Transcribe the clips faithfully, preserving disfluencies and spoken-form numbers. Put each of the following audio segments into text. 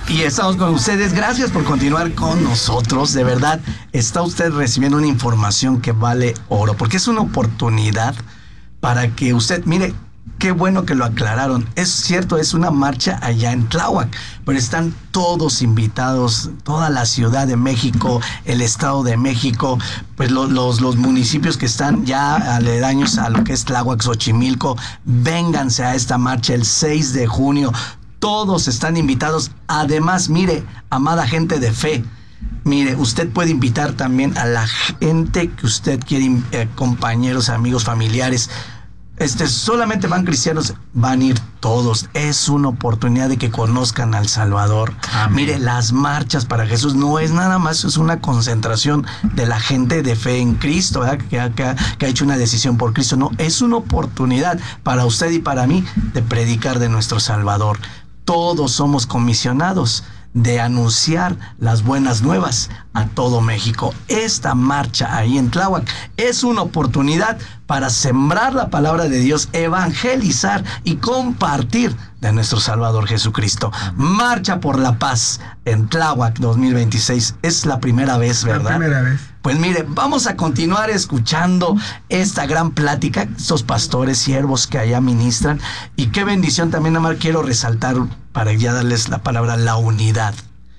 Y estamos con ustedes. Gracias por continuar con nosotros. De verdad, está usted recibiendo una información que vale oro, porque es una oportunidad para que usted, mire, qué bueno que lo aclararon. Es cierto, es una marcha allá en Tláhuac, pero están todos invitados, toda la Ciudad de México, el Estado de México, pues los, los, los municipios que están ya aledaños a lo que es Tláhuac, Xochimilco. Vénganse a esta marcha el seis de junio. Todos están invitados. Además, mire, amada gente de fe, mire, usted puede invitar también a la gente que usted quiere, eh, compañeros, amigos, familiares. Este, solamente van cristianos, van a ir todos. Es una oportunidad de que conozcan al Salvador. Amén. Mire, las marchas para Jesús no es nada más, es una concentración de la gente de fe en Cristo, ¿verdad? Que, ha, que, ha, que ha hecho una decisión por Cristo. No, es una oportunidad para usted y para mí de predicar de nuestro Salvador. Todos somos comisionados de anunciar las buenas nuevas a todo México. Esta marcha ahí en Tláhuac es una oportunidad para sembrar la palabra de Dios, evangelizar y compartir de nuestro Salvador Jesucristo. Marcha por la Paz en Tláhuac dos mil veintiséis. Es la primera vez, ¿verdad? La primera vez. Pues mire, vamos a continuar escuchando esta gran plática, estos pastores, siervos que allá ministran. Y qué bendición también, Amar, quiero resaltar para ya darles la palabra, la unidad.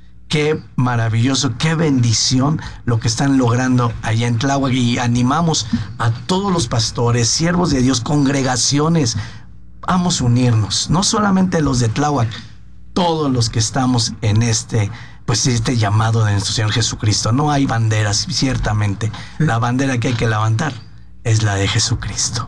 Qué maravilloso, qué bendición lo que están logrando allá en Tláhuac. Y animamos a todos los pastores, siervos de Dios, congregaciones. Vamos a unirnos, no solamente los de Tláhuac, todos los que estamos en este, pues este llamado de nuestro Señor Jesucristo. No hay banderas, ciertamente. La bandera que hay que levantar es la de Jesucristo.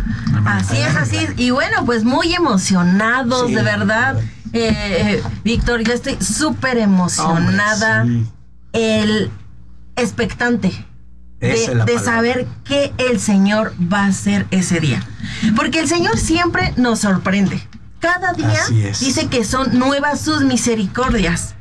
Así es, así es. Y bueno, pues muy emocionados, sí, de verdad. Eh, eh, Víctor, yo estoy súper emocionada. Hombre, sí. El expectante de, de saber qué el Señor va a hacer ese día. Porque el Señor siempre nos sorprende. Cada día dice que son nuevas sus misericordias.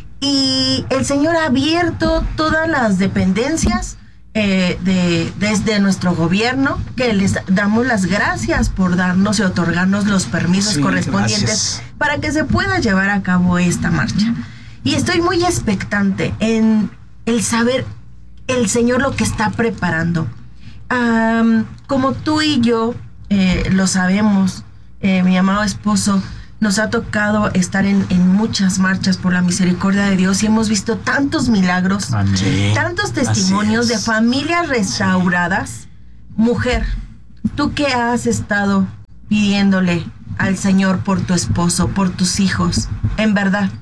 Y el Señor ha abierto todas las dependencias eh, de, desde nuestro gobierno, que les damos las gracias por darnos y otorgarnos los permisos sí, correspondientes gracias. Para que se pueda llevar a cabo esta marcha. Y estoy muy expectante en el saber el Señor lo que está preparando. Um, como tú y yo eh, lo sabemos, eh, mi amado esposo, nos ha tocado estar en, en muchas marchas por la misericordia de Dios y hemos visto tantos milagros, sí, tantos testimonios de familias restauradas. Sí. Mujer, tú que has estado pidiéndole al Señor por tu esposo, por tus hijos, en verdad,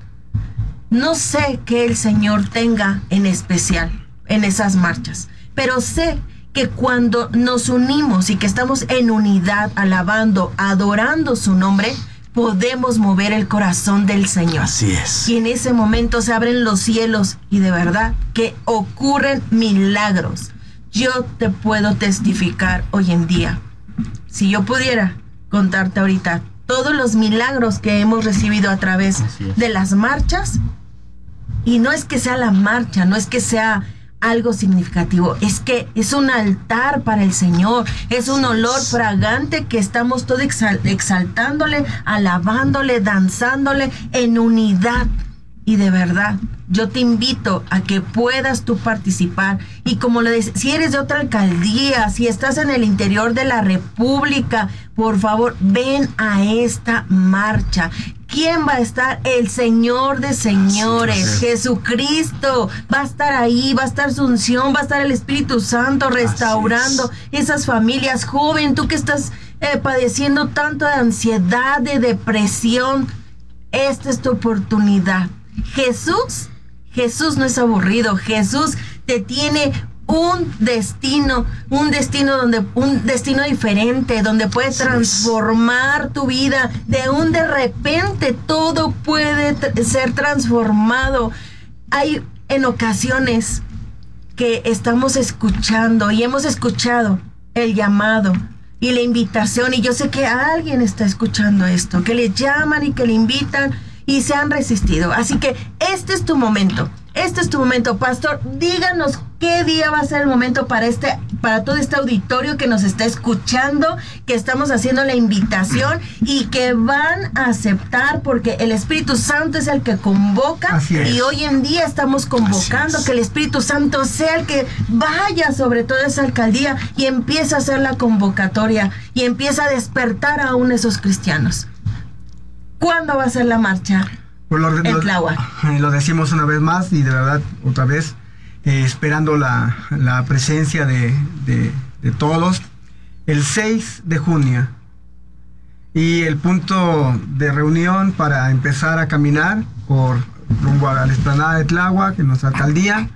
no sé qué el Señor tenga en especial en esas marchas, pero sé que cuando nos unimos y que estamos en unidad, alabando, adorando su nombre, podemos mover el corazón del Señor. Así es. Y en ese momento se abren los cielos y de verdad que ocurren milagros. Yo te puedo testificar hoy en día, si yo pudiera contarte ahorita todos los milagros que hemos recibido a través de las marchas, y no es que sea la marcha, no es que sea algo significativo, es que es un altar para el Señor, es un olor fragante que estamos todos exal- exaltándole, alabándole, danzándole en unidad. Y de verdad, yo te invito a que puedas tú participar. Y como le dices, si eres de otra alcaldía, si estás en el interior de la República, por favor, ven a esta marcha. ¿Quién va a estar? El Señor de señores, Jesucristo. Va a estar ahí, va a estar su unción, va a estar el Espíritu Santo restaurando esas familias. Joven, tú que estás eh, padeciendo tanto de ansiedad, de depresión, esta es tu oportunidad. Jesús, Jesús no es aburrido. Jesús te tiene un destino, un destino donde, un destino diferente, donde puedes transformar tu vida. De un de repente todo puede t- ser transformado. Hay en ocasiones que estamos escuchando y hemos escuchado el llamado y la invitación, y yo sé que alguien está escuchando esto, que le llaman y que le invitan y se han resistido. Así que este es tu momento. este es tu momento, pastor. Díganos qué día va a ser el momento para este, para todo este auditorio que nos está escuchando, que estamos haciendo la invitación y que van a aceptar, porque el Espíritu Santo es el que convoca. Y hoy en día estamos convocando que el Espíritu Santo sea el que vaya sobre toda esa alcaldía y empiece a hacer la convocatoria y empieza a despertar aún esos cristianos. ¿Cuándo va a ser la marcha? Pues lo, en Tláhuac. Lo, lo decimos una vez más y de verdad otra vez eh, esperando la, la presencia de, de, de todos. El seis de junio y el punto de reunión para empezar a caminar por rumbo a la explanada de Tláhuac en nuestra alcaldía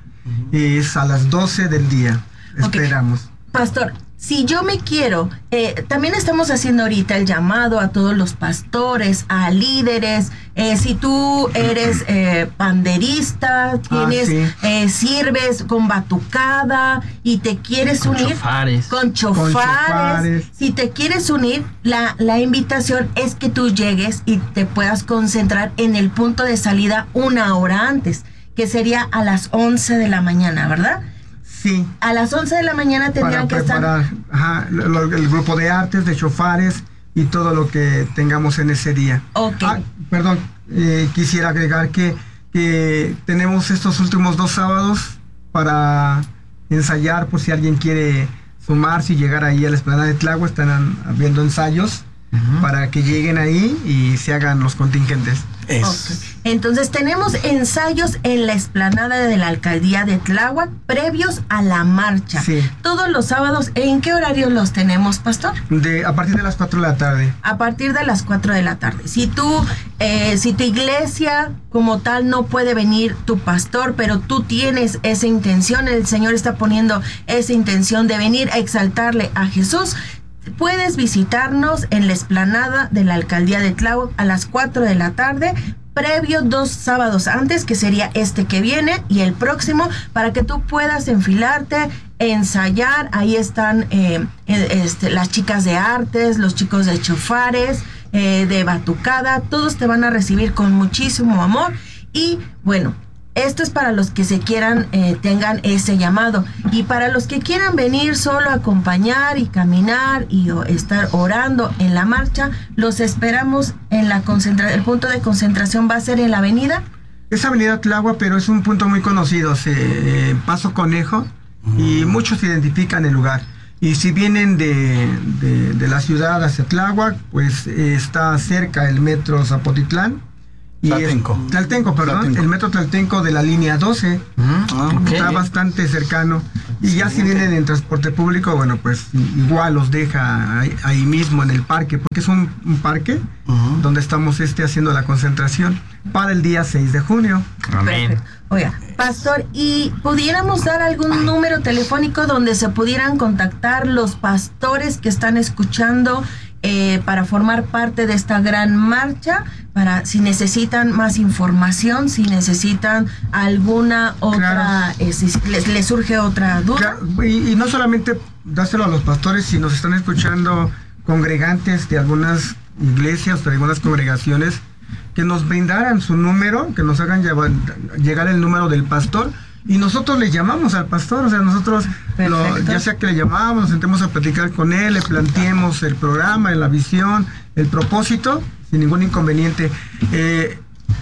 es a las doce del día. Esperamos. Okay. Pastor, si yo me quiero, eh, también estamos haciendo ahorita el llamado a todos los pastores, a líderes. Eh, si tú eres eh, panderista, tienes, ah, sí. eh, sirves con batucada y te quieres con unir chofares. Con, chofares, con chofares. Si te quieres unir, la, la invitación es que tú llegues y te puedas concentrar en el punto de salida una hora antes, que sería a las once de la mañana, ¿verdad? Sí. A las once de la mañana tendrían que preparar, estar... Ajá, lo, el grupo de artes, de chofares y todo lo que tengamos en ese día. Ok. Ah, perdón, eh, quisiera agregar que, que tenemos estos últimos dos sábados para ensayar, por si alguien quiere sumarse y llegar ahí a la explanada de Tláhuac. Están habiendo ensayos uh-huh. para que lleguen ahí y se hagan los contingentes. Okay. Entonces tenemos ensayos en la explanada de la alcaldía de Tláhuac previos a la marcha. Sí. Todos los sábados. ¿En qué horario los tenemos, pastor? De, a partir de las cuatro de la tarde. A partir de las cuatro de la tarde. Si tú, eh, si tu iglesia como tal no puede venir tu pastor, pero tú tienes esa intención, el Señor está poniendo esa intención de venir a exaltarle a Jesús, puedes visitarnos en la explanada de la alcaldía de Tláhuac a las cuatro de la tarde, previo dos sábados antes, que sería este que viene y el próximo, para que tú puedas enfilarte, ensayar. Ahí están eh, este, las chicas de artes, los chicos de chofares, eh, de batucada, todos te van a recibir con muchísimo amor. Y bueno, esto es para los que se quieran, eh, tengan ese llamado. Y para los que quieran venir solo a acompañar y caminar y o, estar orando en la marcha, los esperamos en la concentración. El punto de concentración va a ser en la avenida. Es avenida Tláhuac, pero es un punto muy conocido, se, eh, Paso Conejo, mm. y muchos identifican el lugar. Y si vienen de, de, de la ciudad hacia Tláhuac, pues eh, está cerca el metro Zapotitlán. Y Tlaltenco. Es, Tlaltenco, perdón, Tlaltenco. El metro Tlaltenco de la línea doce, mm, ah, okay. está bastante cercano. Y sí, ya si vienen en transporte público, bueno, pues igual los deja ahí, ahí mismo en el parque, porque es un, un parque uh-huh. donde estamos este, haciendo la concentración para el día seis de junio. Amén. Oiga, pastor, ¿y pudiéramos dar algún número telefónico donde se pudieran contactar los pastores que están escuchando Eh, para formar parte de esta gran marcha, para si necesitan más información, si necesitan alguna otra, claro. eh, si les, les surge otra duda? Claro. Y, y no solamente dárselo a los pastores, si nos están escuchando congregantes de algunas iglesias o de algunas congregaciones, que nos brindaran su número, que nos hagan llevar, llegar el número del pastor, y nosotros le llamamos al pastor. O sea, nosotros lo, ya sea que le llamamos, nos sentemos a platicar con él, le planteemos el programa, la visión, el propósito, sin ningún inconveniente. Eh,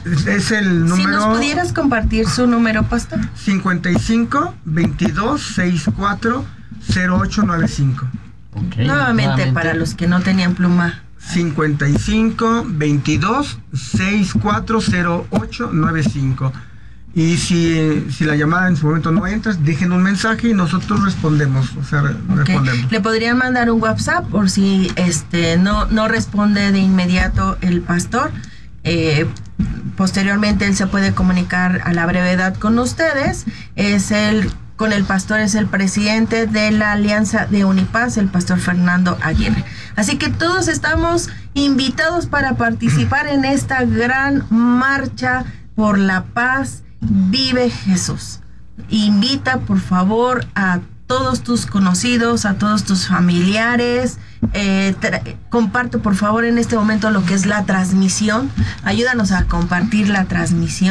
es el número... Si nos pudieras compartir su número, pastor. cincuenta y cinco, veintidós, sesenta y cuatro, cero ocho noventa y cinco. Okay, nuevamente, nuevamente, para los que no tenían pluma. cincuenta y cinco, veintidós, sesenta y cuatro, cero ocho noventa y cinco. Y si, si la llamada en su momento no entra, dejen un mensaje y nosotros respondemos. O sea, okay. respondemos. Le podrían mandar un WhatsApp por si este no, no responde de inmediato el pastor. Eh, posteriormente él se puede comunicar a la brevedad con ustedes. Es el con el pastor, es el presidente de la Alianza de Unipaz, el pastor Fernando Aguirre. Así que todos estamos invitados para participar en esta gran marcha por la paz. Vive Jesús. Invita por favor a todos tus conocidos, a todos tus familiares. Eh, tra- comparte por favor en este momento lo que es la transmisión. Ayúdanos a compartir la transmisión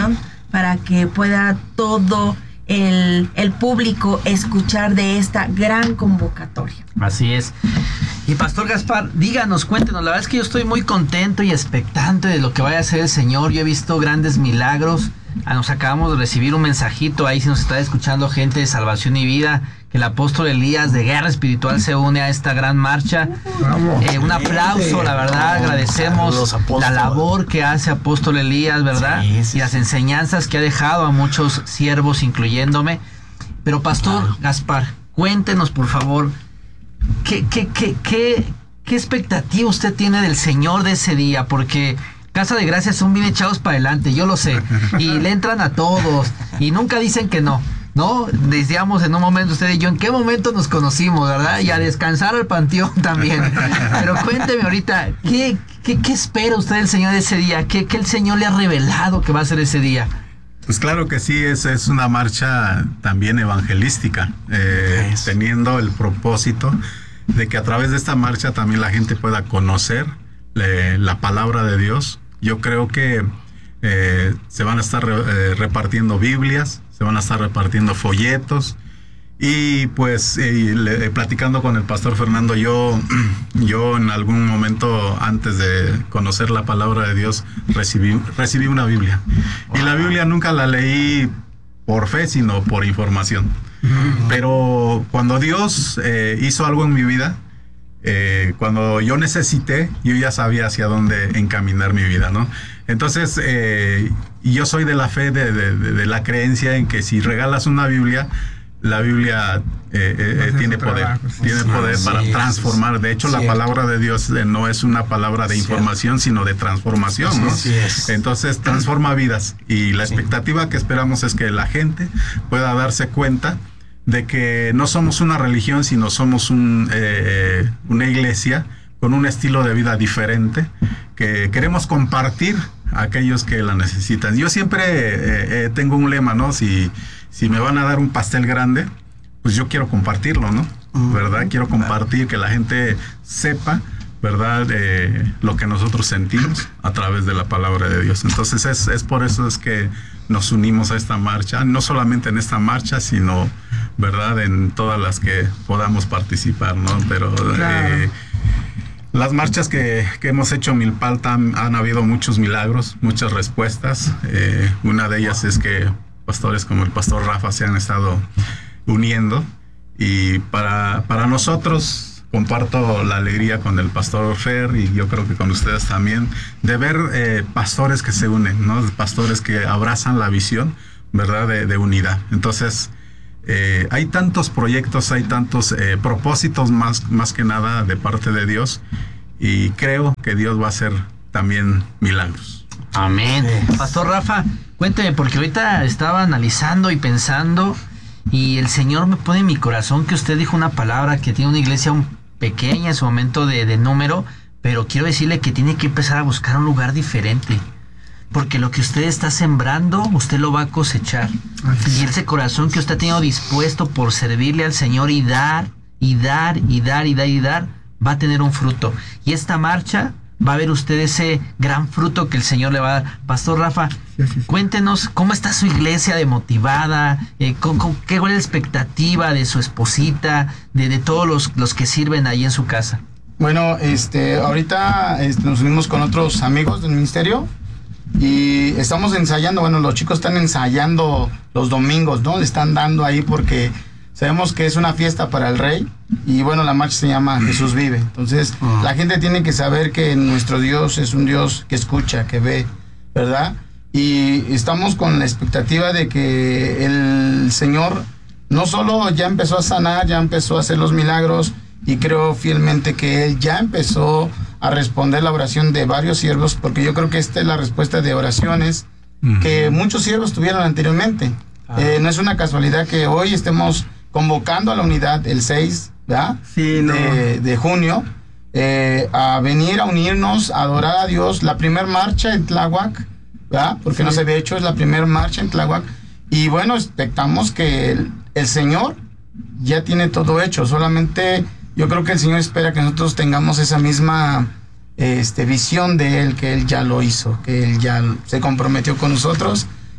para que pueda todo el, el público escuchar de esta gran convocatoria. Así es. Y Pastor Gaspar, díganos, cuéntenos. La verdad es que yo estoy muy contento y expectante de lo que vaya a hacer el Señor. Yo he visto grandes milagros. Ah, nos acabamos de recibir un mensajito ahí, si nos está escuchando gente de Salvación y Vida, que el apóstol Elías de Guerra Espiritual se une a esta gran marcha. Eh, un aplauso, la verdad, agradecemos la labor que hace apóstol Elías, ¿verdad? Sí, sí, y las enseñanzas que ha dejado a muchos siervos, incluyéndome. Pero Pastor claro. Gaspar, cuéntenos por favor, ¿qué, qué, qué, qué, qué expectativa usted tiene del Señor de ese día? Porque Casa de Gracia son bien echados para adelante, yo lo sé, y le entran a todos, y nunca dicen que no, ¿no? Decíamos en un momento usted y yo, ¿en qué momento nos conocimos, verdad? Y a descansar al panteón también. Pero cuénteme ahorita, ¿qué, qué, qué espera usted del Señor de ese día? ¿Qué, qué el Señor le ha revelado que va a ser ese día? Pues claro que sí, es, es una marcha también evangelística, eh, teniendo el propósito de que a través de esta marcha también la gente pueda conocer eh, la palabra de Dios. Yo creo que eh, se van a estar eh, repartiendo Biblias, se van a estar repartiendo folletos, y pues eh, le, platicando con el pastor Fernando, yo, yo en algún momento antes de conocer la palabra de Dios recibí, recibí una Biblia. Wow. Y la Biblia nunca la leí por fe, sino por información. Uh-huh. Pero cuando Dios eh, hizo algo en mi vida, eh, cuando yo necesité, yo ya sabía hacia dónde encaminar mi vida, ¿no? Entonces, eh, yo soy de la fe, de, de, de, de la creencia en que si regalas una Biblia, la Biblia eh, eh, tiene poder, trabajo, sí, tiene sí, poder sí, para sí, transformar. Sí, de hecho, sí, la palabra de Dios eh, no es una palabra de información, sino de transformación, sí, ¿no? Sí, sí. Entonces, transforma vidas. Y la expectativa sí. que esperamos es que la gente pueda darse cuenta de que no somos una religión, sino somos un, eh, una iglesia con un estilo de vida diferente, que queremos compartir a aquellos que la necesitan. Yo siempre eh, eh, tengo un lema, ¿no? Si Si me van a dar un pastel grande, pues yo quiero compartirlo, ¿no? Uh-huh. ¿Verdad? Quiero compartir, que la gente sepa, ¿verdad? Eh, lo que nosotros sentimos a través de la palabra de Dios. Entonces es, es por eso es que nos unimos a esta marcha, no solamente en esta marcha, sino, ¿verdad? En todas las que podamos participar, ¿no? Pero claro. eh, las marchas que, que hemos hecho en Milpalta han, han habido muchos milagros, muchas respuestas. Eh, una de ellas es que pastores como el pastor Rafa se han estado uniendo, y para, para nosotros, comparto la alegría con el pastor Fer, y yo creo que con ustedes también, de ver eh, pastores que se unen, ¿no? Pastores que abrazan la visión, ¿verdad? De, de unidad. Entonces, eh, hay tantos proyectos, hay tantos eh, propósitos más, más que nada de parte de Dios, y creo que Dios va a hacer también milagros. Amén. Pastor Rafa, cuénteme, porque ahorita estaba analizando y pensando, y el Señor me pone en mi corazón que usted dijo una palabra, que tiene una iglesia un pequeña en su momento de, de número, pero quiero decirle que tiene que empezar a buscar un lugar diferente, porque lo que usted está sembrando, usted lo va a cosechar. Y ese corazón que usted ha tenido dispuesto por servirle al Señor y dar, y dar, y dar, y dar, y dar, va a tener un fruto. Y esta marcha va a ver usted ese gran fruto que el Señor le va a dar. Pastor Rafa, sí, sí, sí. cuéntenos cómo está su iglesia de motivada, eh, con, con, qué cuál es la expectativa de su esposita, de, de todos los, los que sirven ahí en su casa. Bueno, este, ahorita este, nos unimos con otros amigos del ministerio y estamos ensayando. Bueno, los chicos están ensayando los domingos, ¿no? Le están dando ahí porque sabemos que es una fiesta para el Rey, y bueno, la marcha se llama Jesús Vive. Entonces, uh-huh. la gente tiene que saber que nuestro Dios es un Dios que escucha, que ve, ¿verdad? Y estamos con la expectativa de que el Señor no solo ya empezó a sanar, ya empezó a hacer los milagros, y creo fielmente que Él ya empezó a responder la oración de varios siervos, porque yo creo que esta es la respuesta de oraciones uh-huh. que muchos siervos tuvieron anteriormente. Uh-huh. Eh, no es una casualidad que hoy estemos convocando a la unidad el seis, ¿verdad? Sí, no. de, de junio, eh, a venir a unirnos, a adorar a Dios. La primer marcha en Tláhuac, ¿verdad? Porque sí. no se había hecho, es la primera marcha en Tláhuac. Y bueno, expectamos que el, el Señor ya tiene todo hecho. Solamente yo creo que el Señor espera que nosotros tengamos esa misma este, visión de Él, que Él ya lo hizo, que Él ya se comprometió con nosotros.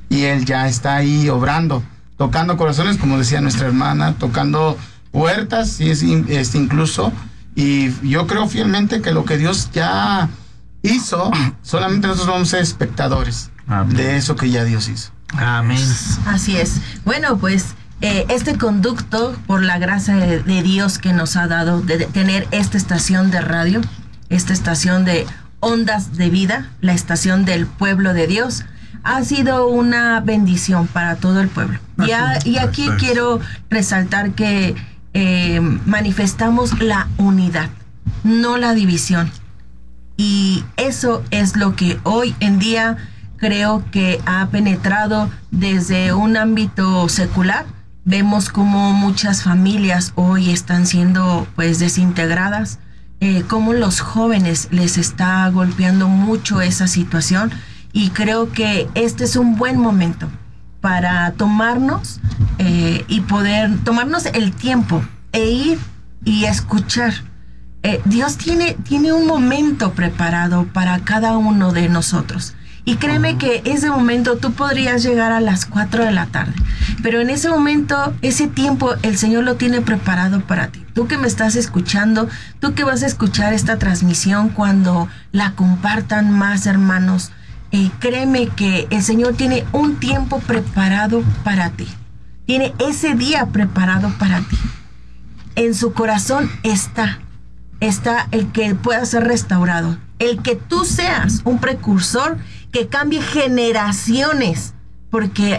y Él ya está ahí obrando, tocando corazones, como decía nuestra hermana, tocando puertas, y es, es incluso, y yo creo fielmente que lo que Dios ya hizo, solamente nosotros vamos a ser espectadores Amén. De eso que ya Dios hizo. Amén. Así es. Bueno, pues eh, este conducto, por la gracia de, de Dios que nos ha dado de, de tener esta estación de radio, esta estación de Ondas de Vida, la estación del pueblo de Dios, ha sido una bendición para todo el pueblo. Y, a, y aquí Perfecto. Quiero resaltar que eh, manifestamos la unidad, no la división. Y eso es lo que hoy en día creo que ha penetrado desde un ámbito secular. Vemos como muchas familias hoy están siendo pues desintegradas, eh, como los jóvenes les está golpeando mucho esa situación, y creo que este es un buen momento para tomarnos eh, y poder tomarnos el tiempo e ir y escuchar. Eh, Dios tiene, tiene un momento preparado para cada uno de nosotros. Y créeme que ese momento tú podrías llegar a las cuatro de la tarde, pero en ese momento, ese tiempo, el Señor lo tiene preparado para ti. Tú que me estás escuchando, tú que vas a escuchar esta transmisión cuando la compartan más hermanos, eh, créeme que el Señor tiene un tiempo preparado para ti. Tiene ese día preparado para ti. En su corazón está. está el que pueda ser restaurado, el que tú seas un precursor que cambie generaciones, porque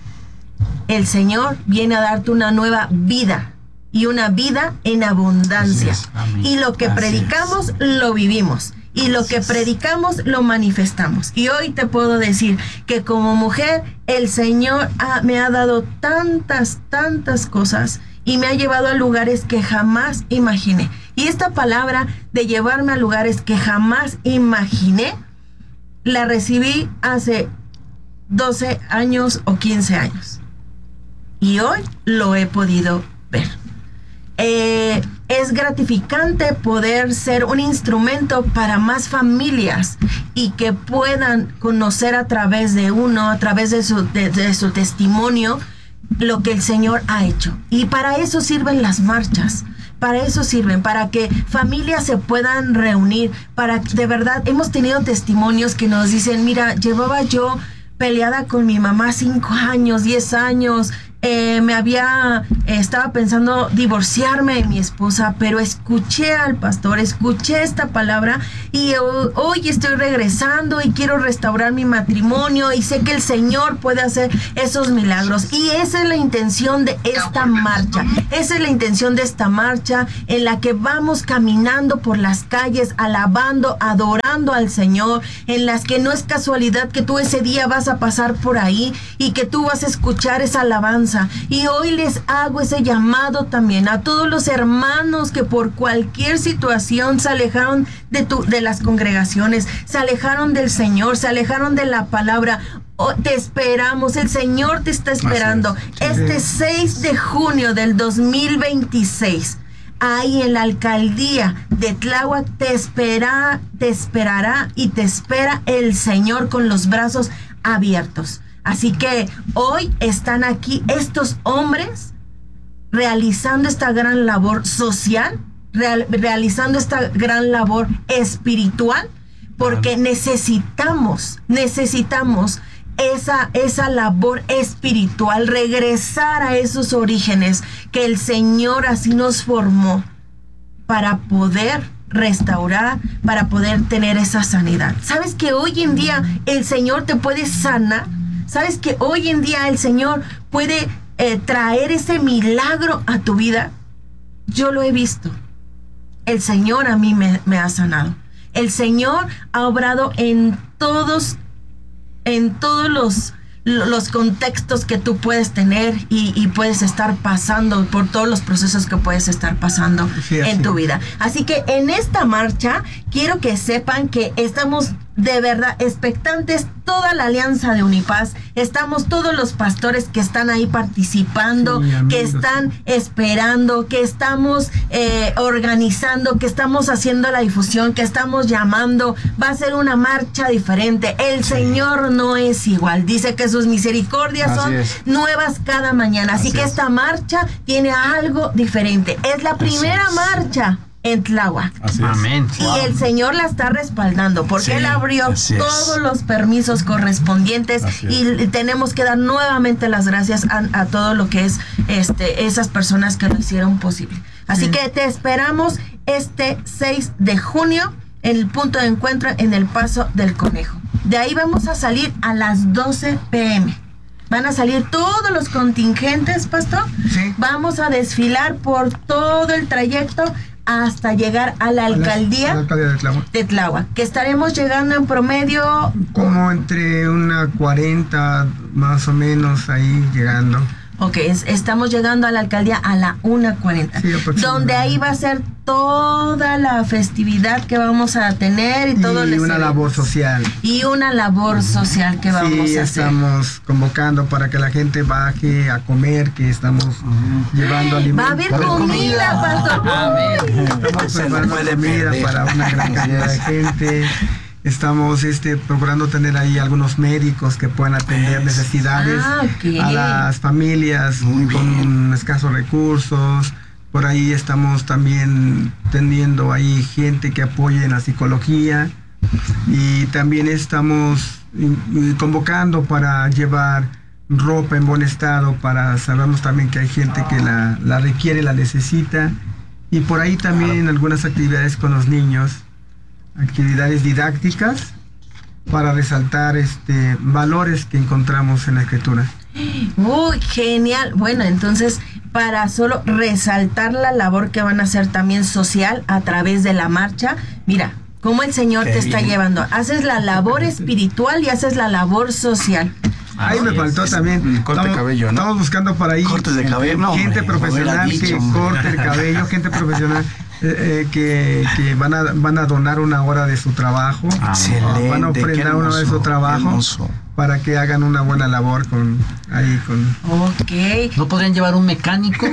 el Señor viene a darte una nueva vida y una vida en abundancia. Es, y lo que Así predicamos, es. Lo vivimos. Y lo que predicamos, lo manifestamos. Y hoy te puedo decir que como mujer, el Señor ha, me ha dado tantas, tantas cosas y me ha llevado a lugares que jamás imaginé. Y esta palabra de llevarme a lugares que jamás imaginé, la recibí hace doce años o quince años. Y hoy lo he podido ver. Eh, es gratificante poder ser un instrumento para más familias y que puedan conocer a través de uno, a través de su, de, de su testimonio, lo que el Señor ha hecho. Y para eso sirven las marchas. Para eso sirven, para que familias se puedan reunir, para que de verdad hemos tenido testimonios que nos dicen, mira, llevaba yo peleada con mi mamá cinco años, diez años, eh, me había, eh, estaba pensando divorciarme de mi esposa, pero escuché al pastor, escuché esta palabra y uh, hoy estoy regresando y quiero restaurar mi matrimonio y sé que el Señor puede hacer esos milagros. Y esa es la intención de esta marcha, esa es la intención de esta marcha en la que vamos caminando por las calles, alabando, adorando al Señor, en las que no es casualidad que tú ese día vas a pasar por ahí y que tú vas a escuchar esa alabanza. Y hoy les hago ese llamado también a todos los hermanos que por cualquier situación se alejaron de, tu, de las congregaciones, se alejaron del Señor, se alejaron de la palabra. Oh, te esperamos, el Señor te está esperando. Este seis de junio del dos mil veintiséis, ahí en la alcaldía de Tláhuac te espera, te esperará y te espera el Señor con los brazos abiertos. Así que hoy están aquí estos hombres realizando esta gran labor social, real, realizando esta gran labor espiritual, porque necesitamos, necesitamos esa, esa labor espiritual, regresar a esos orígenes que el Señor así nos formó para poder restaurar, para poder tener esa sanidad. ¿Sabes que hoy en día el Señor te puede sanar? ¿Sabes que hoy en día el Señor puede eh, traer ese milagro a tu vida? Yo lo he visto. El Señor a mí me, me ha sanado. El Señor ha obrado en todos, en todos los, los contextos que tú puedes tener y, y puedes estar pasando, por todos los procesos que puedes estar pasando sí, en tu vida. Así que en esta marcha quiero que sepan que estamos de verdad expectantes, toda la alianza de Unipaz, estamos todos los pastores que están ahí participando, Sí, amigos. que están esperando, que estamos eh, organizando, que estamos haciendo la difusión, que estamos llamando. Va a ser una marcha diferente. El Señor no es igual. Dice que sus misericordias Así son es. nuevas cada mañana. Así, Así que es. esta marcha tiene algo diferente. Es la primera es. marcha en Tláhuac. Así es. Amén. Y el Señor la está respaldando porque Sí, Él abrió así es. todos los permisos correspondientes Así y es. tenemos que dar nuevamente las gracias a, a todo lo que es este esas personas que lo hicieron posible. Así Sí. que te esperamos este seis de junio en el punto de encuentro en el Paso del Conejo. De ahí vamos a salir a las doce pm. Van a salir todos los contingentes, pastor. Sí. Vamos a desfilar por todo el trayecto hasta llegar a la A la- alcaldía a la alcaldía de Tláhuac. de Tláhuac, que estaremos llegando en promedio. Como entre una cuarenta más o menos ahí llegando. Ok, es- estamos llegando a la alcaldía a la una cuarenta, Sí, aproximadamente. donde ahí va a ser toda la festividad que vamos a tener y, Y todo los una eventos. labor social. Y una labor social que vamos Sí, a hacer. estamos convocando para que la gente baje a comer, que estamos llevando alimentos. Va a haber para- comida, pastor. Amén. Estamos Se lo preparando puede comida perder. para una gran cantidad de gente. Estamos este, procurando tener ahí algunos médicos que puedan atender Pues. necesidades Ah, ok. a las familias Muy con bien. escasos recursos. Por ahí estamos también teniendo ahí gente que apoye en la psicología. Y también estamos mm, convocando para llevar ropa en buen estado, para sabemos también que hay gente que la, la requiere, la necesita. Y por ahí también algunas actividades con los niños, actividades didácticas para resaltar este valores que encontramos en la escritura. Uy, genial. Bueno, entonces, para solo resaltar la labor que van a hacer también social a través de la marcha, mira, cómo el Señor Qué te está bien. llevando. Haces la labor espiritual y haces la labor social. Ahí me Así faltó es. también. Un corte de estamos, cabello, ¿no? Estamos buscando por ahí Cortes de cabello, no, gente hombre, profesional hubiera que dicho, hombre. corte el cabello, gente profesional eh, eh, que, que van a van a donar una hora de su trabajo. Excelente. Van a qué ofrendar una hora de su hermoso, trabajo hermoso. para que hagan una buena labor con ahí con Ok. ¿No podrían llevar un mecánico?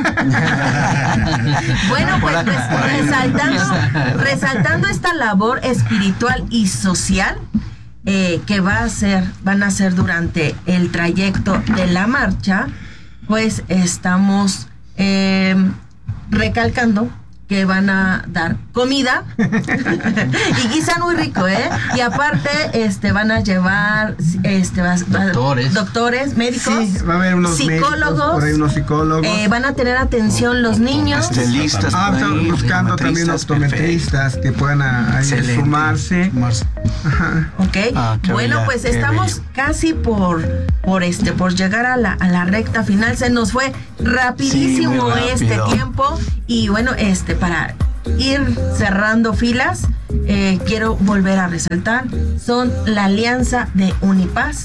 Bueno, pues Por ahí, res- por ahí. resaltando, resaltando esta labor espiritual y social eh, que va a hacer, van a hacer durante el trayecto de la marcha, pues estamos eh, recalcando que van a dar comida y guisan muy rico, ¿eh? Y aparte, este, van a llevar, este, va- va- Doctores. doctores, médicos, sí, va a haber unos médicos, psicólogos, por ahí unos psicólogos. eh, van a tener atención los niños. Estelistas. Ah, por estamos ahí, buscando también optometristas, optometristas que puedan a- ahí Excelente. sumarse. Marce. Ajá. Ok, Ah, qué bueno, bella, pues qué estamos bello. casi por, por este, por llegar a la, a la recta final. Se nos fue rapidísimo Sí, muy este rápido. tiempo. Y bueno, este, para ir cerrando filas, eh, quiero volver a resaltar, son la alianza de Unipaz.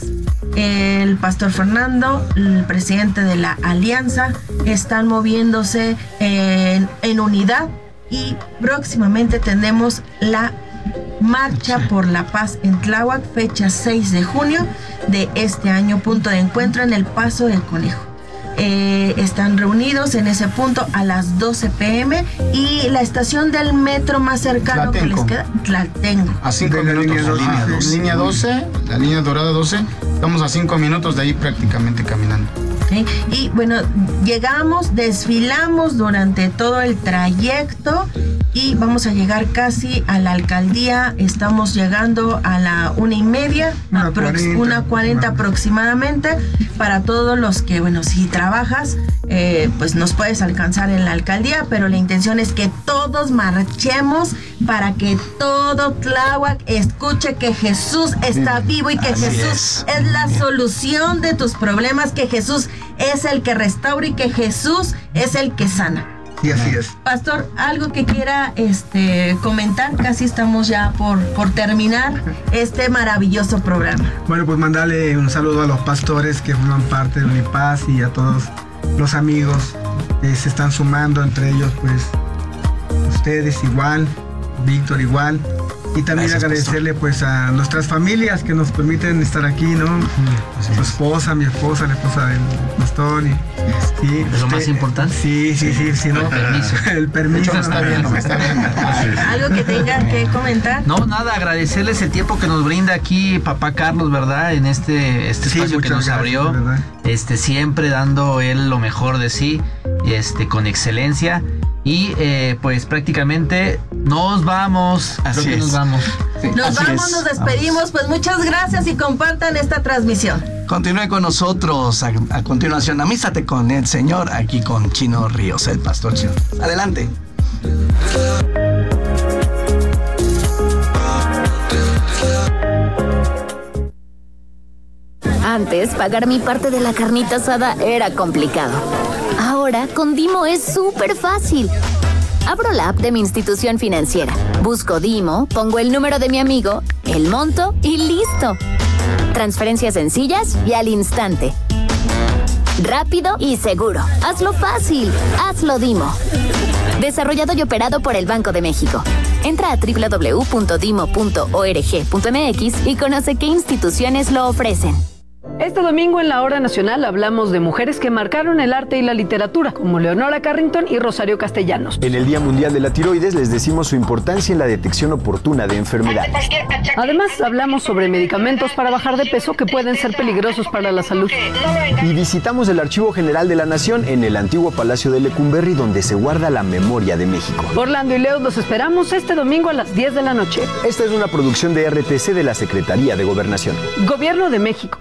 El pastor Fernando, el presidente de la alianza, están moviéndose en, en unidad y próximamente tendremos la Marcha por la Paz en Tláhuac, fecha seis de junio de este año, punto de encuentro en el Paso del Conejo. Eh, están reunidos en ese punto a las doce pm y la estación del metro más cercano que les Tlatenco. queda, Tlatenco. A cinco De la minutos. línea doce. Ah, línea doce, la línea dorada doce. Estamos a cinco minutos de ahí prácticamente caminando. ¿Ok? Y bueno, llegamos, desfilamos durante todo el trayecto y vamos a llegar casi a la alcaldía. Estamos llegando a la una y media, Una aprox- cuarenta, una cuarenta aproximadamente. Para todos los que, bueno, si trabajas, eh, pues nos puedes alcanzar en la alcaldía, pero la intención es que todos marchemos para que todo Tláhuac escuche que Jesús está vivo y que Así Jesús es. es la solución de tus problemas, que Jesús es el que restaura y que Jesús es el que sana. Y así es. Pastor, algo que quiera este comentar, casi estamos ya por, por terminar este maravilloso programa. Bueno, pues mandarle un saludo a los pastores que forman parte de Unipaz y a todos los amigos que se están sumando, entre ellos pues ustedes igual, Víctor igual, Y también Gracias, agradecerle pues a nuestras familias que nos permiten estar aquí, ¿no? Su esposa, mi esposa, la esposa del pastor. Y, y, ¿Es lo más importante? Sí, sí, sí, sí, ¿no? El permiso. El permiso. Me está viendo, me está viendo. ¿Algo que tengan que comentar? No, nada, agradecerles el tiempo que nos brinda aquí papá Carlos, ¿verdad? En este, este Sí, espacio que muchas nos gracias, abrió, de verdad. este, siempre dando él lo mejor de sí, este, con excelencia. Y eh, pues prácticamente nos vamos. Así Creo que es. nos vamos. Nos Así vamos, es. nos despedimos. Pues muchas gracias y compartan esta transmisión. Continúe con nosotros. A, a continuación, amístate con el Señor aquí con Chino Ríos, el pastor Chino. Adelante. Antes, pagar mi parte de la carnita asada era complicado. Ahora, con Dimo es súper fácil. Abro la app de mi institución financiera, busco Dimo, pongo el número de mi amigo, el monto y listo. Transferencias sencillas y al instante. Rápido y seguro. Hazlo fácil. Hazlo Dimo. Desarrollado y operado por el Banco de México. Entra a doble u doble u doble u punto dimo punto org punto m x y conoce qué instituciones lo ofrecen. Este domingo en la Hora Nacional hablamos de mujeres que marcaron el arte y la literatura, como Leonora Carrington y Rosario Castellanos. En el Día Mundial de la Tiroides les decimos su importancia en la detección oportuna de enfermedades. Además, hablamos sobre medicamentos para bajar de peso que pueden ser peligrosos para la salud. Y visitamos el Archivo General de la Nación en el antiguo Palacio de Lecumberri, donde se guarda la memoria de México. Orlando y Leo los esperamos este domingo a las diez de la noche. Esta es una producción de R T C de la Secretaría de Gobernación. Gobierno de México.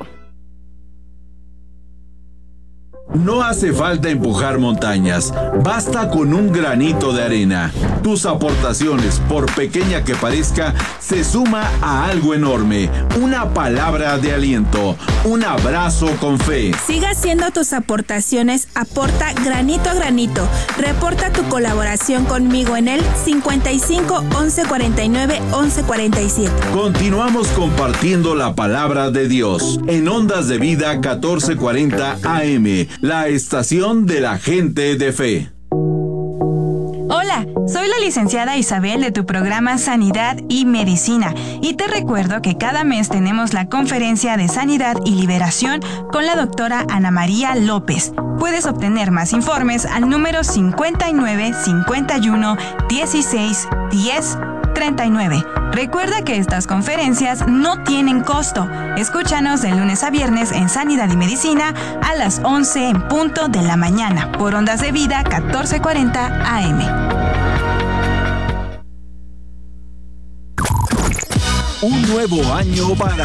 No hace falta empujar montañas, basta con un granito de arena. Tus aportaciones, por pequeña que parezca, se suma a algo enorme. Una palabra de aliento, un abrazo con fe. Siga haciendo tus aportaciones, aporta granito a granito. Reporta tu colaboración conmigo en el cincuenta y cinco, once cuarenta y nueve, once cuarenta y siete. Continuamos compartiendo la palabra de Dios en Ondas de Vida catorce cuarenta A M. La estación de la gente de fe. Hola, soy la licenciada Isabel de tu programa Sanidad y Medicina y te recuerdo que cada mes tenemos la conferencia de Sanidad y Liberación con la doctora Ana María López. Puedes obtener más informes al número cincuenta y nueve, cincuenta y uno, dieciséis, diez, treinta y nueve. Recuerda que estas conferencias no tienen costo. Escúchanos de lunes a viernes en Sanidad y Medicina a las once en punto de la mañana por Ondas de Vida catorce cuarenta A M. Un nuevo año para